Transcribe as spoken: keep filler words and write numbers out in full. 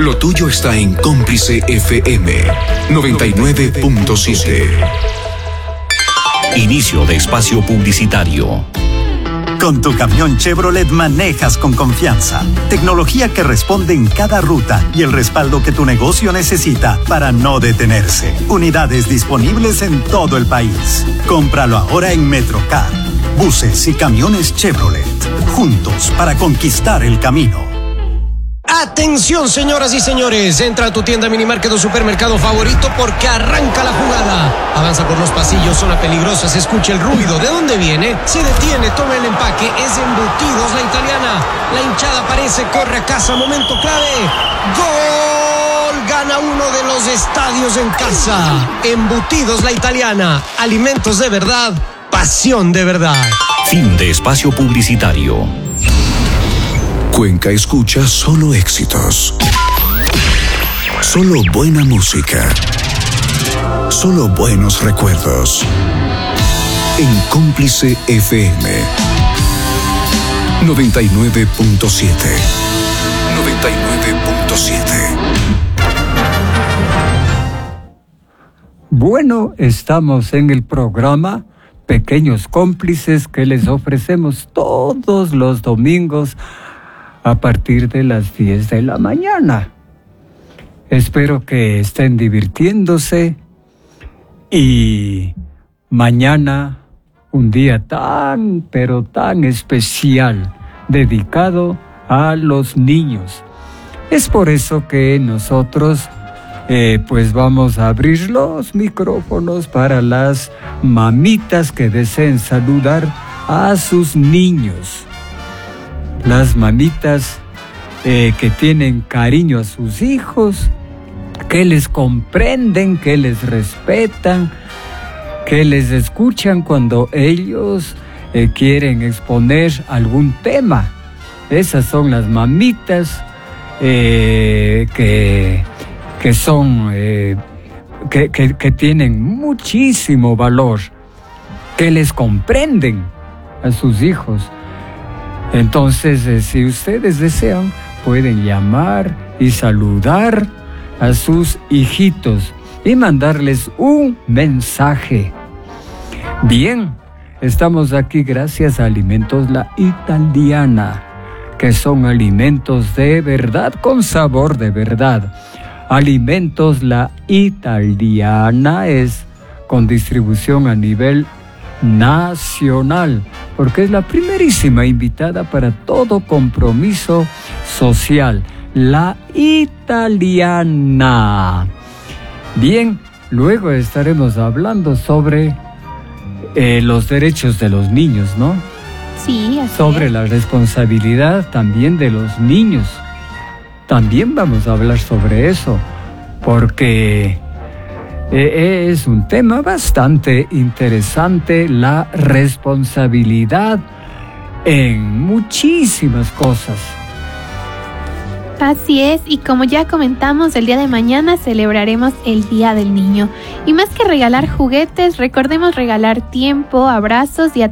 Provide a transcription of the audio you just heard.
Lo tuyo está en Cómplice F M noventa y nueve punto siete. Inicio de espacio publicitario. Con tu camión Chevrolet manejas con confianza. Tecnología que responde en cada ruta y el respaldo que tu negocio necesita para no detenerse. Unidades disponibles en todo el país. Cómpralo ahora en Metrocar. Buses y camiones Chevrolet. Juntos para conquistar el camino. Atención, señoras y señores, entra a tu tienda Minimarket o supermercado favorito porque arranca la jugada. Avanza por los pasillos, zona peligrosa, se escucha el ruido. ¿De dónde viene? Se detiene, toma el empaque, es Embutidos La Italiana. La hinchada aparece, corre a casa, momento clave. ¡Gol! Gana uno de los estadios en casa. Embutidos La Italiana, alimentos de verdad, pasión de verdad. Fin de espacio publicitario. Cuenca escucha solo éxitos. Solo buena música. Solo buenos recuerdos. En Cómplice F M noventa y nueve punto siete. noventa y nueve punto siete. Bueno, estamos en el programa Pequeños Cómplices que les ofrecemos todos los domingos a partir de las diez de la mañana. Espero que estén divirtiéndose y mañana un día tan, pero tan especial dedicado a los niños. Es por eso que nosotros eh, pues vamos a abrir los micrófonos para las mamitas que deseen saludar a sus niños. Las mamitas eh, que tienen cariño a sus hijos, que les comprenden, que les respetan, que les escuchan cuando ellos eh, quieren exponer algún tema. Esas son las mamitas eh, que, que son, eh, que, que, que tienen muchísimo valor, que les comprenden a sus hijos. Entonces, eh, si ustedes desean, pueden llamar y saludar a sus hijitos y mandarles un mensaje. Bien, estamos aquí gracias a Alimentos La Italiana, que son alimentos de verdad con sabor de verdad. Alimentos La Italiana es con distribución a nivel nacional, porque es la primerísima invitada para todo compromiso social, La Italiana. Bien, luego estaremos hablando sobre eh, los derechos de los niños, ¿no? Sí, así Sobre es. la responsabilidad también de los niños. También vamos a hablar sobre eso, porque Eh, es un tema bastante interesante, la responsabilidad en muchísimas cosas. Así es, y como ya comentamos, el día de mañana celebraremos el Día del Niño. Y más que regalar juguetes, recordemos regalar tiempo, abrazos y